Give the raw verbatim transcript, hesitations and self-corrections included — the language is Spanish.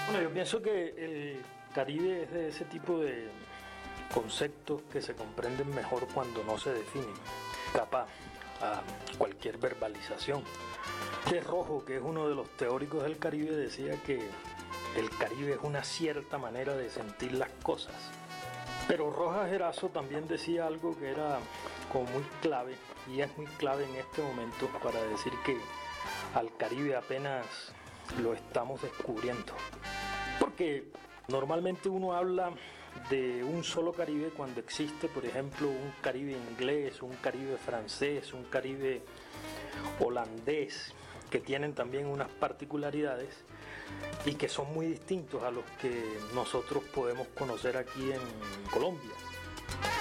Bueno, yo pienso que el Caribe es de ese tipo de conceptos que se comprenden mejor cuando no se definen, escapa a cualquier verbalización. De Rojo, que es uno de los teóricos del Caribe, decía que el Caribe es una cierta manera de sentir las cosas. Pero Rojas Erazo también decía algo que era como muy clave, y es muy clave en este momento para decir que al Caribe apenas lo estamos descubriendo. Porque normalmente uno habla de un solo Caribe cuando existe, por ejemplo, un Caribe inglés, un Caribe francés, un Caribe holandés, que tienen también unas particularidades y que son muy distintos a los que nosotros podemos conocer aquí en Colombia.